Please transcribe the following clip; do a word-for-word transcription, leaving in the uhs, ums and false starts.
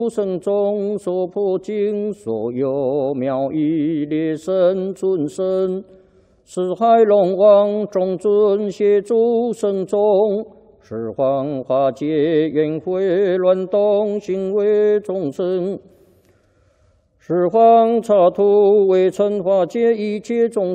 生中所破尽，所有妙义列生尊生，四海龙王众尊协助生中，十方化解缘会乱动，行为众生，十方刹土为尘化解一切众